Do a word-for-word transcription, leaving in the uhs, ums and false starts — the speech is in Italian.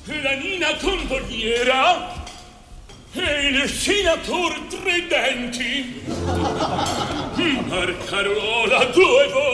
la Nina Condoliera e il senator Tridenti. Marcarola due volte